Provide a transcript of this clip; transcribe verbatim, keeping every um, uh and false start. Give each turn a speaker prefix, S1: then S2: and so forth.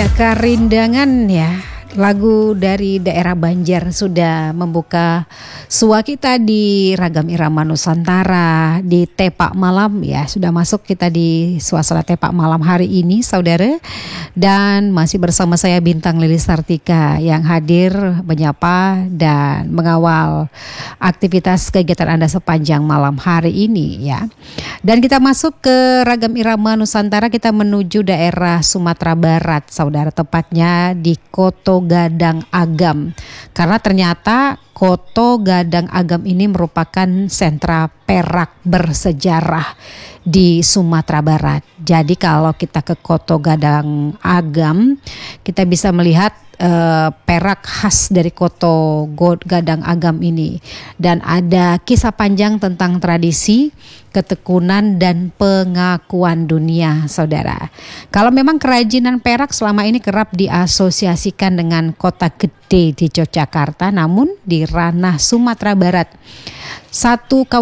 S1: Ya, Karindangan ya, lagu dari daerah Banjar sudah membuka sua kita di Ragam Irama Nusantara, di Tepak Malam ya, sudah masuk kita di suasana Tepak Malam hari ini saudara. Dan masih bersama saya Bintang Lilis Sartika yang hadir menyapa dan mengawal aktivitas kegiatan Anda sepanjang malam hari ini ya. Dan kita masuk ke Ragam Irama Nusantara, kita menuju daerah Sumatera Barat saudara, tepatnya di Koto Gadang Agam. Karena ternyata Koto Gadang Agam ini merupakan sentra perak bersejarah di Sumatera Barat. Jadi kalau kita ke Koto Gadang Agam, kita bisa melihat uh, perak khas dari Koto Gadang Agam ini. Dan ada kisah panjang tentang tradisi, ketekunan dan pengakuan dunia saudara. Kalau memang kerajinan perak selama ini kerap diasosiasikan dengan kota gede di Yogyakarta, namun di ranah Sumatera Barat, satu